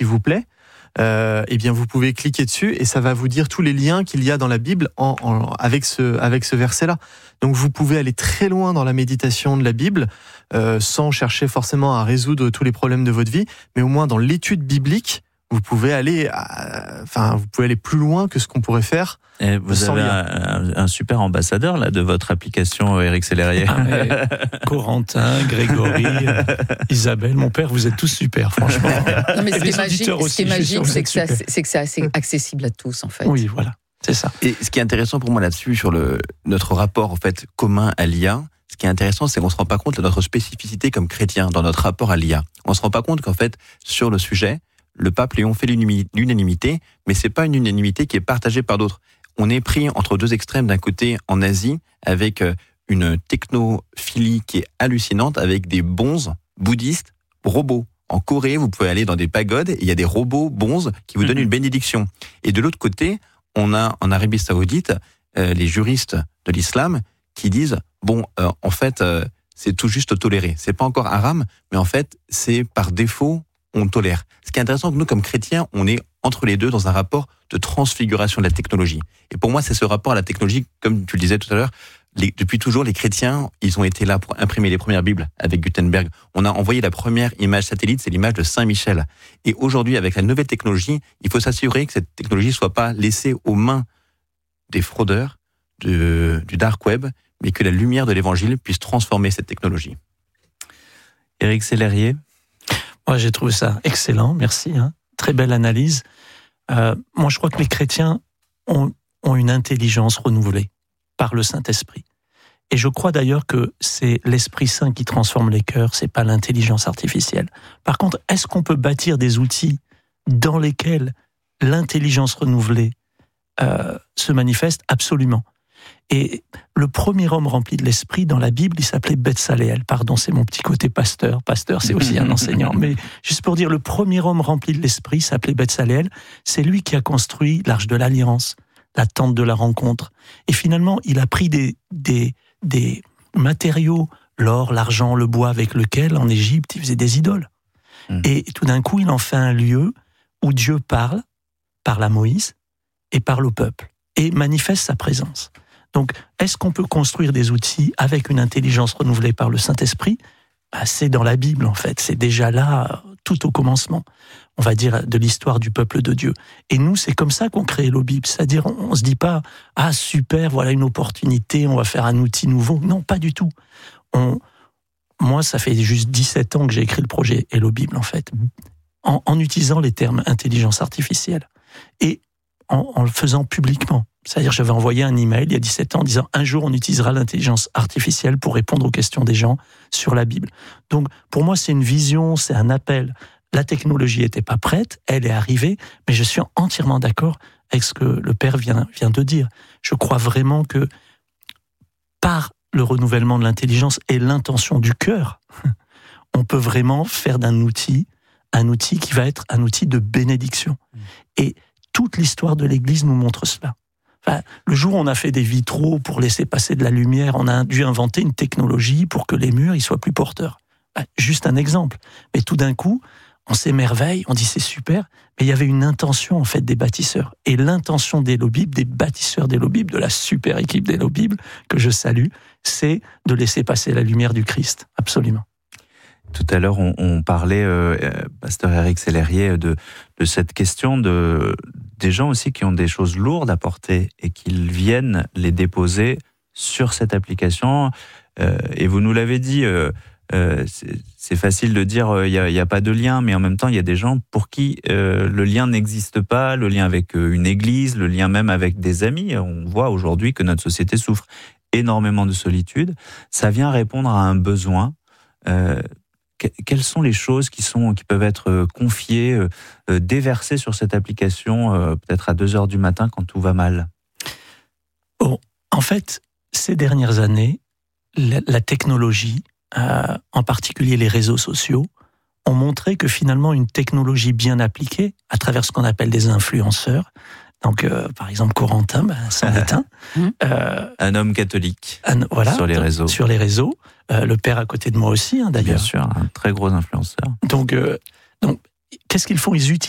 s'il vous plaît, eh bien vous pouvez cliquer dessus et ça va vous dire tous les liens qu'il y a dans la Bible avec ce verset-là. Donc vous pouvez aller très loin dans la méditation de la Bible sans chercher forcément à résoudre tous les problèmes de votre vie, mais au moins dans l'étude biblique, vous pouvez aller plus loin que ce qu'on pourrait faire. Et vous avez un super ambassadeur là de votre application, Éric Sellerier. Corentin, Grégory, Isabelle, mon père, vous êtes tous super, franchement. Non, mais ce qui est magique, c'est que c'est assez accessible à tous, en fait. Oui, voilà, c'est ça. Et ce qui est intéressant pour moi là-dessus, sur notre rapport en fait commun à l'IA, ce qui est intéressant, c'est qu'on se rend pas compte de notre spécificité comme chrétien dans notre rapport à l'IA. On se rend pas compte qu'en fait, sur le sujet, le pape Léon fait l'unanimité, mais c'est pas une unanimité qui est partagée par d'autres. On est pris entre deux extrêmes, d'un côté en Asie, avec une technophilie qui est hallucinante, avec des bonzes bouddhistes robots. En Corée, vous pouvez aller dans des pagodes, et il y a des robots bonzes qui vous donnent une bénédiction. Et de l'autre côté, on a en Arabie Saoudite les juristes de l'islam qui disent en fait, c'est tout juste toléré. C'est pas encore haram, mais en fait, c'est par défaut, on tolère. Ce qui est intéressant, que nous, comme chrétiens, on est entre les deux dans un rapport de transfiguration de la technologie. Et pour moi, c'est ce rapport à la technologie, comme tu le disais tout à l'heure, depuis toujours, les chrétiens, ils ont été là pour imprimer les premières Bibles avec Gutenberg. On a envoyé la première image satellite, c'est l'image de Saint-Michel. Et aujourd'hui, avec la nouvelle technologie, il faut s'assurer que cette technologie ne soit pas laissée aux mains des fraudeurs, du dark web, mais que la lumière de l'évangile puisse transformer cette technologie. Éric Sellerier. Moi, j'ai trouvé ça excellent, merci. Très belle analyse. Moi, je crois que les chrétiens ont une intelligence renouvelée par le Saint-Esprit. Et je crois d'ailleurs que c'est l'Esprit Saint qui transforme les cœurs, c'est pas l'intelligence artificielle. Par contre, est-ce qu'on peut bâtir des outils dans lesquels l'intelligence renouvelée se manifeste? Absolument. Et le premier homme rempli de l'esprit dans la Bible, il s'appelait Betsaléel. Pardon, c'est mon petit côté pasteur. Pasteur, c'est aussi un enseignant. Mais juste pour dire, le premier homme rempli de l'esprit s'appelait Betsaléel. C'est lui qui a construit l'Arche de l'Alliance, la tente de la rencontre. Et finalement, il a pris des matériaux, l'or, l'argent, le bois, avec lequel, en Égypte, il faisait des idoles. Et tout d'un coup, il en fait un lieu où Dieu parle à Moïse et parle au peuple, et manifeste sa présence. Donc, est-ce qu'on peut construire des outils avec une intelligence renouvelée par le Saint-Esprit ? C'est dans la Bible, en fait. C'est déjà là, tout au commencement, on va dire, de l'histoire du peuple de Dieu. Et nous, c'est comme ça qu'on crée l'eau Bible. C'est-à-dire, on se dit pas, super, voilà une opportunité, on va faire un outil nouveau. Non, pas du tout. Moi, ça fait juste 17 ans que j'ai écrit le projet Hello Bible, en fait, en utilisant les termes intelligence artificielle. Et en le faisant publiquement. C'est-à-dire, j'avais envoyé un email il y a 17 ans en disant « Un jour, on utilisera l'intelligence artificielle pour répondre aux questions des gens sur la Bible. » Donc, pour moi, c'est une vision, c'est un appel. La technologie n'était pas prête, elle est arrivée, mais je suis entièrement d'accord avec ce que le Père vient de dire. Je crois vraiment que par le renouvellement de l'intelligence et l'intention du cœur, on peut vraiment faire d'un outil un outil qui va être un outil de bénédiction. Et toute l'histoire de l'Église nous montre cela. Enfin, le jour où on a fait des vitraux pour laisser passer de la lumière, on a dû inventer une technologie pour que les murs ils soient plus porteurs. Juste un exemple. Mais tout d'un coup, on s'émerveille, on dit c'est super, mais il y avait une intention en fait des bâtisseurs. Et l'intention d'Hello Bible, des bâtisseurs d'Hello Bible, de la super équipe d'Hello Bible, que je salue, c'est de laisser passer la lumière du Christ. Absolument. Tout à l'heure, on parlait, pasteur Éric Sellerier, de cette question des gens aussi qui ont des choses lourdes à porter et qu'ils viennent les déposer sur cette application. Et vous nous l'avez dit, c'est facile de dire il y a pas de lien, mais en même temps, il y a des gens pour qui le lien n'existe pas, le lien avec une église, le lien même avec des amis. On voit aujourd'hui que notre société souffre énormément de solitude. Ça vient répondre à un besoin. Quelles sont les choses qui peuvent être confiées, déversées sur cette application, peut-être à 2h du matin quand tout va mal? Bon, en fait, ces dernières années, la technologie, en particulier les réseaux sociaux, ont montré que finalement une technologie bien appliquée, à travers ce qu'on appelle des influenceurs, donc par exemple Corentin, c'en est un. Un homme catholique voilà, sur les réseaux. Sur les réseaux. Le père à côté de moi aussi, d'ailleurs. Bien sûr, un très gros influenceur. Donc qu'est-ce qu'ils font? Ils utilisent